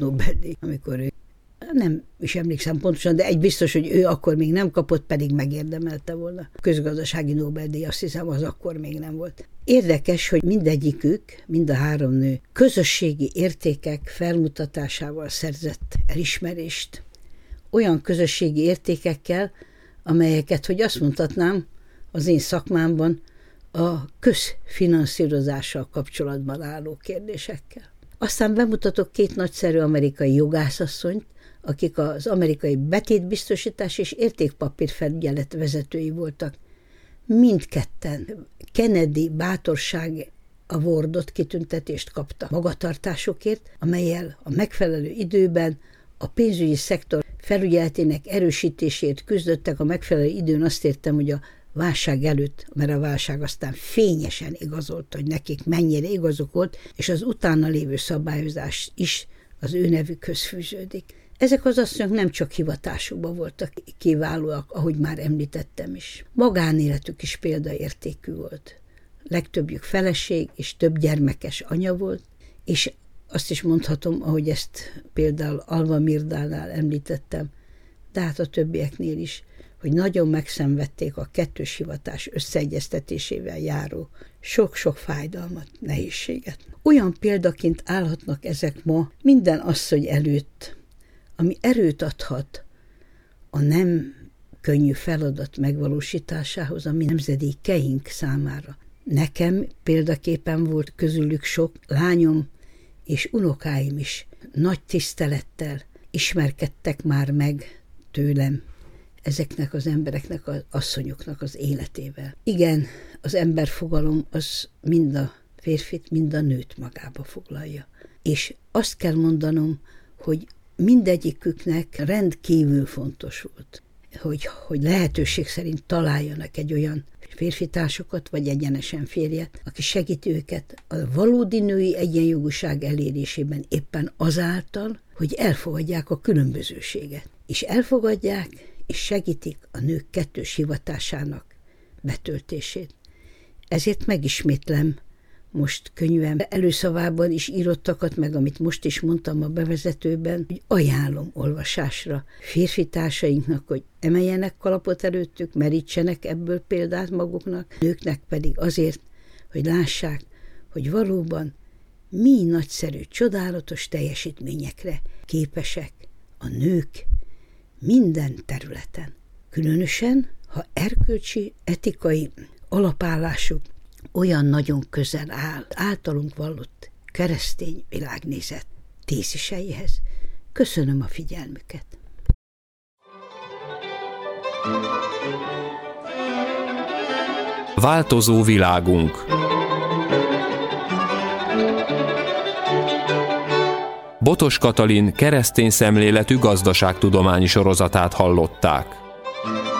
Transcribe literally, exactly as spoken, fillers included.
Nobel-díj, amikor ő, nem is emlékszem pontosan, de egy biztos, hogy ő akkor még nem kapott, pedig megérdemelte volna. A közgazdasági Nobel-díj, azt hiszem, az akkor még nem volt. Érdekes, hogy mindegyikük, mind a három nő közösségi értékek felmutatásával szerzett elismerést. Olyan közösségi értékekkel, amelyeket, hogy azt mondhatnám, az én szakmámban a közfinanszírozással kapcsolatban álló kérdésekkel. Aztán bemutatok két nagyszerű amerikai jogászasszonyt, akik az amerikai betétbiztosítás és értékpapírfelügyelet vezetői voltak. Mindketten Kennedy bátorság awardot, kitüntetést kapta magatartásokért, amellyel a megfelelő időben a pénzügyi szektor felügyeletének erősítésért küzdöttek. A megfelelő időn azt értem, hogy a válság előtt, mert a válság aztán fényesen igazolta, hogy nekik mennyire igazuk volt, és az utána lévő szabályozás is az ő nevükhöz fűződik. Ezek az asszonyok nem csak hivatásukban voltak kiválóak, ahogy már említettem is. Magánéletük is példaértékű volt. Legtöbbjük feleség és több gyermekes anya volt, és azt is mondhatom, ahogy ezt például Alva Myrdálnál említettem, de hát a többieknél is, hogy nagyon megszenvedték a kettős hivatás összeegyeztetésével járó sok-sok fájdalmat, nehézséget. Olyan példaként állhatnak ezek ma minden asszony előtt, ami erőt adhat a nem könnyű feladat megvalósításához a mi nemzedékeink számára. Nekem példaképpen volt közülük sok lányom és unokáim is nagy tisztelettel ismerkedtek már meg tőlem ezeknek az embereknek, az asszonyoknak az életével. Igen, az emberfogalom az mind a férfit, mind a nőt magába foglalja. És azt kell mondanom, hogy mindegyiküknek rendkívül fontos volt, hogy, hogy lehetőség szerint találjanak egy olyan férfitársokat, vagy egyenesen férjet, aki segíti őket a valódi női egyenjogúság elérésében éppen azáltal, hogy elfogadják a különbözőséget. És elfogadják, és segítik a nők kettős hivatásának betöltését. Ezért megismétlem most könyvem előszavában is írottakat, meg amit most is mondtam a bevezetőben, hogy ajánlom olvasásra férfi társainknak, hogy emeljenek kalapot előttük, merítsenek ebből példát maguknak, nőknek pedig azért, hogy lássák, hogy valóban mi nagyszerű, csodálatos teljesítményekre képesek a nők minden területen. Különösen, ha erkölcsi, etikai alapállásuk olyan nagyon közel áll általunk vallott keresztény világnézet téziseihez. Köszönöm a figyelmüket. Változó világunk. Botos Katalin keresztény szemléletű gazdaságtudományi sorozatát hallották.